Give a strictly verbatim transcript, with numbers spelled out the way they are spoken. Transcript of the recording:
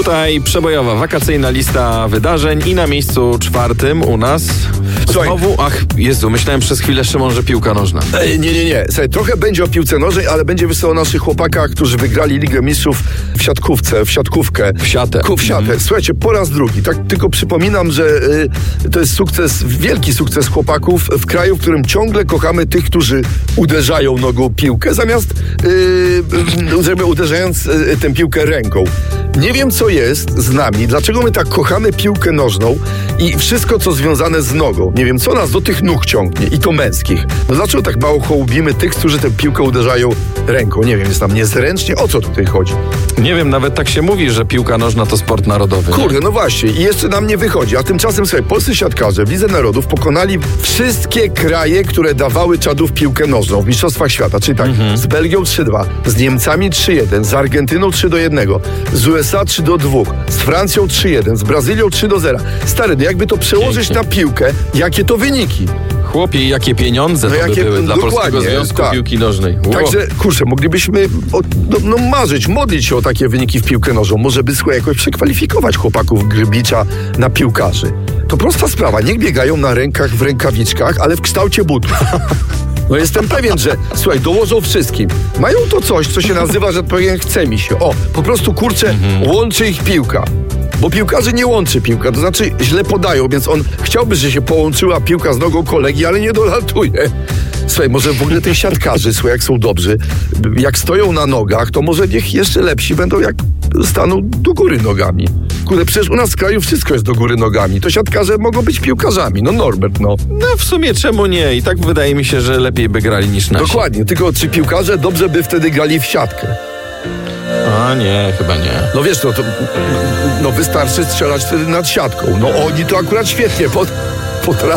Tutaj przebojowa wakacyjna lista wydarzeń i na miejscu czwartym u nas Słuchaj. znowu, ach Jezu, myślałem przez chwilę, Szymon, że piłka nożna. Ej, nie, nie, nie. Słuchaj, trochę będzie o piłce nożnej, ale będzie wysoko o naszych chłopakach, którzy wygrali Ligę Mistrzów w siatkówce, w siatkówkę. W siatę. Ku, w siatę. Mhm. Słuchajcie, po raz drugi. Tak tylko przypominam, że y, to jest sukces, wielki sukces chłopaków w kraju, w którym ciągle kochamy tych, którzy uderzają nogą piłkę, zamiast y, y, uderzając y, tę piłkę ręką. Nie wiem, co jest z nami, dlaczego my tak kochamy piłkę nożną i wszystko, co związane z nogą. Nie wiem, co nas do tych nóg ciągnie, i to męskich. No dlaczego tak mało hołubimy tych, którzy tę piłkę uderzają ręką? Nie wiem, jest nam niezręcznie. O co tutaj chodzi? Nie wiem, nawet tak się mówi, że piłka nożna to sport narodowy. Kurde, no właśnie. I jeszcze nam nie wychodzi. A tymczasem, słuchaj, polscy siatkarze w Lidze Narodów pokonali wszystkie kraje, które dawały czadów piłkę nożną w Mistrzostwach Świata. Czyli tak, Mhm. z Belgią trzy dwa, z Niemcami trzy jeden, z Argentyną trzy do jednego, z U S A trzy do dwóch, z Francją trzy jeden, z Brazylią trzy do zera. Stary, no jakby to przełożyć Pięknie. na piłkę, jakie to wyniki? Chłopie, jakie pieniądze No to jakie- by były dla dokładnie, Polskiego Związku tak. Piłki Nożnej. Ło. Także, kurczę, moglibyśmy o, no, no marzyć, modlić się o takie wyniki w piłkę nożną. Może by słuchaj, jakoś przekwalifikować chłopaków Grbicza na piłkarzy. To prosta sprawa. Niech biegają na rękach w rękawiczkach, ale w kształcie butów. No jestem pewien, że słuchaj, dołożą wszystkim. Mają to coś, co się nazywa, że powiem, chce mi się. O, po prostu, kurczę, łączy ich piłka. Bo piłkarzy nie łączy piłka, to znaczy źle podają, więc on chciałby, że się połączyła piłka z nogą kolegi, ale nie dolatuje. Słuchaj, może w ogóle tych siatkarzy, słuchaj, jak są dobrzy, jak stoją na nogach, to może niech jeszcze lepsi będą, jak staną do góry nogami. Kurde, przecież u nas w kraju wszystko jest do góry nogami. To siatkarze mogą być piłkarzami. No Norbert, no. No w sumie czemu nie? I tak wydaje mi się, że lepiej by grali niż nasi. Dokładnie, tylko czy piłkarze dobrze by wtedy grali w siatkę? A nie, chyba nie. No wiesz, no to no wystarczy strzelać wtedy nad siatką. No oni to akurat świetnie pot, potrafią.